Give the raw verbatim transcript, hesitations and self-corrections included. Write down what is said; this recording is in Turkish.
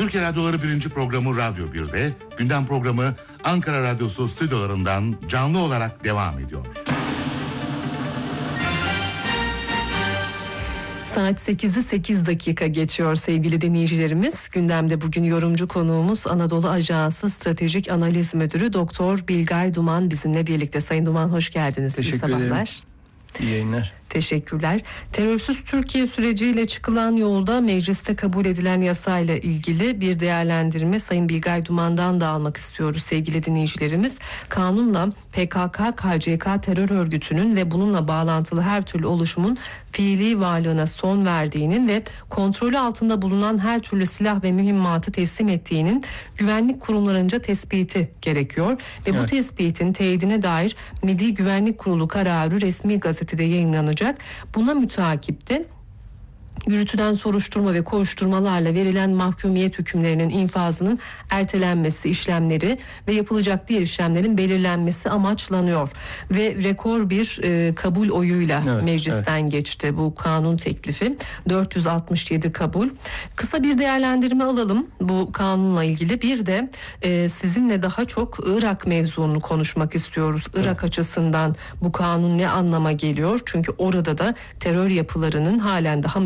Türkiye Radyoları birinci programı Radyo bir'de, gündem programı Ankara Radyosu stüdyolarından canlı olarak devam ediyor. Saat sekizi sekiz dakika geçiyor sevgili dinleyicilerimiz. Gündemde bugün yorumcu konuğumuz Anadolu Ajansı Stratejik Analiz Müdürü Doktor Bilgay Duman bizimle birlikte. Sayın Duman hoş geldiniz. Teşekkür İyi ederim. İyi yayınlar. Teşekkürler. Terörsüz Türkiye süreciyle çıkılan yolda mecliste kabul edilen yasayla ilgili bir değerlendirme Sayın Bilgay Duman'dan da almak istiyoruz sevgili dinleyicilerimiz. Kanunla P K K K C K terör örgütünün ve bununla bağlantılı her türlü oluşumun fiili varlığına son verdiğinin ve kontrolü altında bulunan her türlü silah ve mühimmatı teslim ettiğinin güvenlik kurumlarınca tespiti gerekiyor. Ve evet. bu tespitin teyidine dair Milli Güvenlik Kurulu kararı resmi gazetede yayınlanacak. Buna müteakipte yürütülen soruşturma ve kovuşturmalarla verilen mahkumiyet hükümlerinin infazının ertelenmesi, işlemleri ve yapılacak diğer işlemlerin belirlenmesi amaçlanıyor. Ve rekor bir e, kabul oyuyla evet, meclisten evet. geçti bu kanun teklifi. dört yüz altmış yedi kabul. Kısa bir değerlendirme alalım bu kanunla ilgili. Bir de e, sizinle daha çok Irak mevzunu konuşmak istiyoruz. Irak evet. açısından bu kanun ne anlama geliyor? Çünkü orada da terör yapılarının halen daha